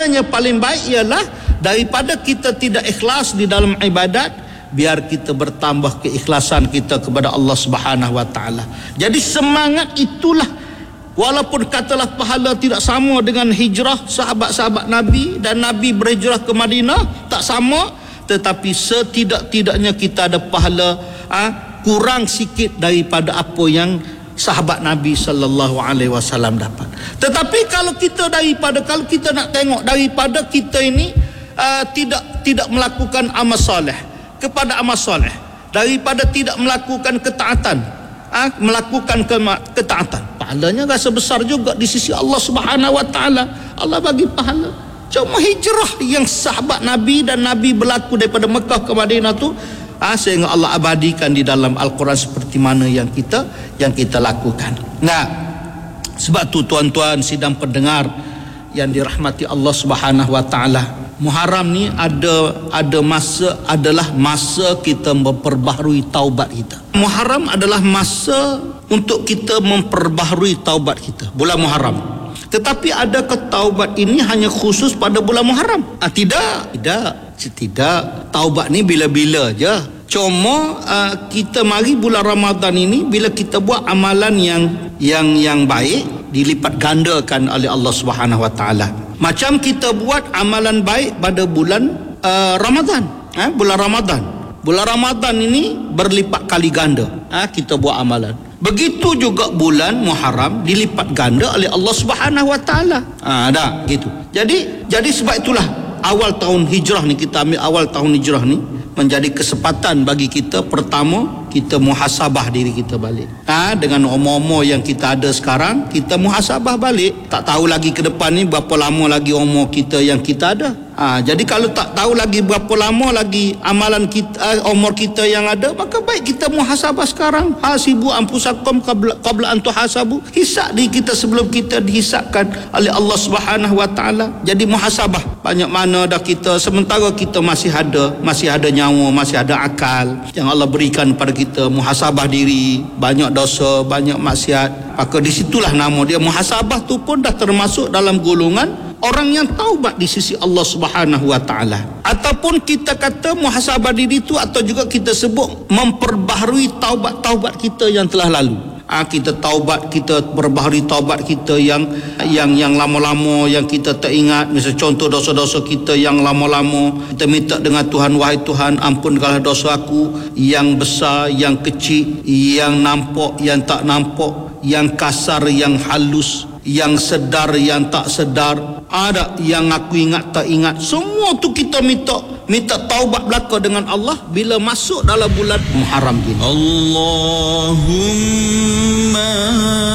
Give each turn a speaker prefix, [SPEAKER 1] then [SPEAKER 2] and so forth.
[SPEAKER 1] tandanya paling baik ialah daripada kita tidak ikhlas di dalam ibadat, biar kita bertambah keikhlasan kita kepada Allah Subhanahu wa taala. Jadi semangat itulah, walaupun katalah pahala tidak sama dengan hijrah sahabat-sahabat Nabi dan Nabi berhijrah ke Madinah, tak sama, tetapi setidak-tidaknya kita ada pahala kurang sikit daripada apa yang sahabat Nabi sallallahu alaihi wasallam dapat. Tetapi kalau kita nak tengok daripada kita ini tidak melakukan amal soleh kepada amal soleh, daripada tidak melakukan ketaatan, melakukan ketaatan, pahalanya rasa besar juga di sisi Allah Subhanahu wa taala. Allah bagi pahala. Cuma hijrah yang sahabat Nabi dan Nabi berlaku daripada Mekah ke Madinah tu, sehingga Allah abadikan di dalam Al-Quran seperti mana yang kita lakukan. Nah, sebab tu tuan-tuan sidang pendengar yang dirahmati Allah Subhanahu wa taala, Muharram ni adalah masa kita memperbaharui taubat kita. Muharram adalah masa untuk kita memperbaharui taubat kita, bulan Muharram. Tetapi adakah taubat ini hanya khusus pada bulan Muharram? Tidak. Taubat ni bila-bila je. Cuma kita mari bulan Ramadan ini, bila kita buat amalan yang baik, dilipat gandakan oleh Allah Subhanahu wa taala. Macam kita buat amalan baik pada bulan Ramadan, bulan Ramadan. Bulan Ramadan ini berlipat kali ganda kita buat amalan. Begitu juga bulan Muharram dilipat ganda oleh Allah Subhanahu wa taala. Ada gitu. Jadi sebab itulah awal tahun hijrah ni, kita ambil awal tahun hijrah ni menjadi kesempatan bagi kita, pertama kita muhasabah diri kita balik. Dengan umur-umur yang kita ada sekarang, kita muhasabah balik. Tak tahu lagi ke depan ni berapa lama lagi umur kita yang kita ada. Jadi kalau tak tahu lagi berapa lama lagi amalan kita, umur kita yang ada, maka baik kita muhasabah sekarang. Hasibu anfusakum qabla an tuhasabu. Hisab diri kita sebelum kita dihisabkan oleh Allah Subhanahu wa taala. Jadi muhasabah, banyak mana dah kita, sementara kita masih ada nyawa, masih ada akal yang Allah berikan pada kita, muhasabah diri, banyak dosa, banyak maksiat, maka disitulah nama dia muhasabah tu pun dah termasuk dalam golongan orang yang taubat di sisi Allah Subhanahu wa taala. Ataupun kita kata muhasabah diri itu, atau juga kita sebut memperbaharui taubat kita yang telah lalu. Kita taubat, kita perbaharui taubat kita yang lama-lama yang kita tak ingat. Misal contoh dosa-dosa kita yang lama-lama, kita minta dengan Tuhan, wahai Tuhan, ampunkanlah dosa aku yang besar, yang kecil, yang nampak, yang tak nampak, yang kasar, yang halus, yang sedar, yang tak sedar, ada yang aku ingat tak ingat. Semua tu kita minta taubat belaka dengan Allah bila masuk dalam bulan Muharram ini. Allahumma